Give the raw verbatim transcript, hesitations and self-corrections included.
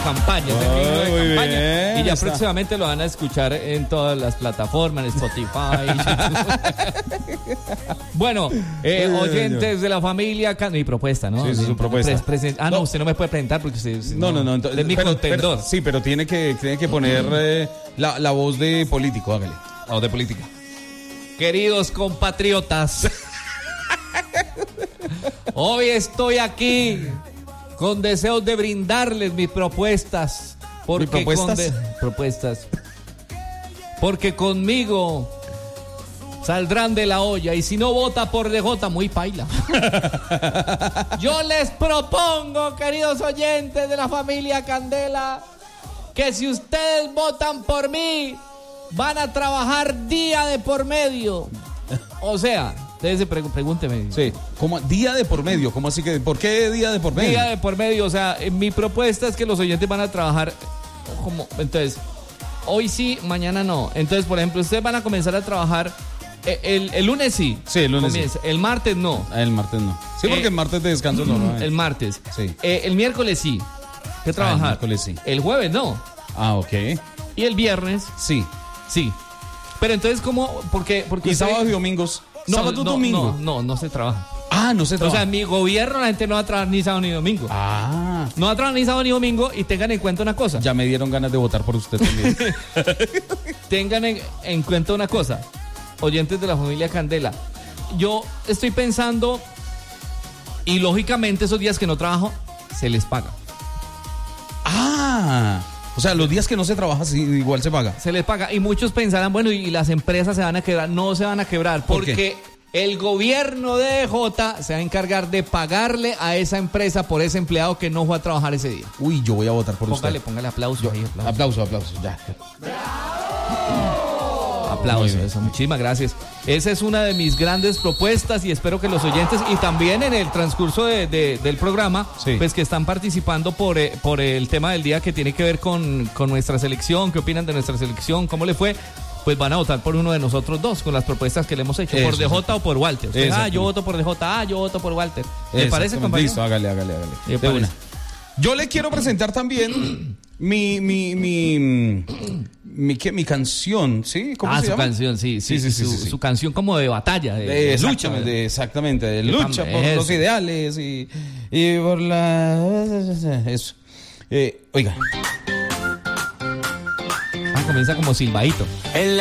campaña, es el himno de muy campaña. bien, Y ya está. próximamente lo van a escuchar en todas las plataformas, en Spotify. Bueno, eh, Muy bien, oyentes señor. de la familia, Can- mi propuesta, ¿no? Sí, sí, su propuesta. Pre- presen- ah, no, No. usted no me puede presentar porque usted, usted No, no, no. entonces- es mi pero- contendor. pero- sí, pero tiene que, tiene que poner eh, la, la voz de político, hágale. O de política. Queridos compatriotas, hoy estoy aquí con deseos de brindarles mis propuestas. Porque ¿Mis propuestas? Con de- propuestas. Porque conmigo saldrán de la olla y si no vota por D J, muy paila. Yo les propongo, queridos oyentes de la familia Candela, que si ustedes votan por mí, van a trabajar día de por medio. O sea, ustedes se pre- pregúnteme. Sí. ¿Cómo, día de por medio, ¿cómo así que? ¿Por qué día de por medio? Día de por medio, o sea, eh, mi propuesta es que los oyentes van a trabajar como, entonces, hoy sí, mañana no. Entonces, por ejemplo, ustedes van a comenzar a trabajar eh, el, el lunes sí. Sí, el lunes comienza. El martes no. Ah, el martes no. Sí, porque Eh, el martes de descanso no. El martes. Sí. Eh, el miércoles sí. ¿Qué trabajar? el miércoles sí. El jueves no. Ah, ok. Y el viernes Sí. sí. Pero entonces, ¿cómo? Porque, porque ¿Y usted- sábados y domingos? no, ¿Sábado y no, domingo? No, no, no se trabaja. Ah, no se O trabaja. sea, en mi gobierno la gente no va a trabajar ni sábado ni domingo. Ah, No va a trabajar ni sábado ni domingo y tengan en cuenta una cosa. ya me dieron ganas de votar por usted también. Tengan en, en cuenta una cosa, oyentes de la familia Candela. Yo estoy pensando, y lógicamente esos días que no trabajo, se les paga. Ah, o sea, los días que no se trabaja, sí, igual se paga. Se les paga. Y muchos pensarán, bueno, y las empresas se van a quebrar. No se van a quebrar, ¿Por qué? porque el gobierno de D J se va a encargar de pagarle a esa empresa por ese empleado que no fue a trabajar ese día. Uy, yo voy a votar por Póngale, usted. póngale aplauso ahí, aplauso. Aplauso, aplauso, ya. Aplausos, Muy bien. eso, muchísimas gracias. Esa es una de mis grandes propuestas y espero que los oyentes y también en el transcurso de, de- del programa, Sí. pues que están participando por, eh, por el tema del día que tiene que ver con, con nuestra selección, qué opinan de nuestra selección, cómo le fue, pues van a votar por uno de nosotros dos con las propuestas que le hemos hecho, por Eso, D J o por Walter. Usted, ah, Exactamente. yo voto por D J, ah, yo voto por Walter. ¿Le parece, Exactamente. compañero? Listo, hágale, hágale, hágale. ¿Le De parece? una. Yo le quiero presentar también mi, mi, mi, mi, ¿qué? Mi canción, ¿sí? ¿Cómo Ah, se su llama? canción, sí, sí, Sí, sí, sí, su, sí, sí. su canción como de batalla, de, De, de lucha. exactamente, de- exactamente, de De lucha pam- por eso. los ideales y, y por la... Eso. Eh, oiga. Ah, comienza como silbadito.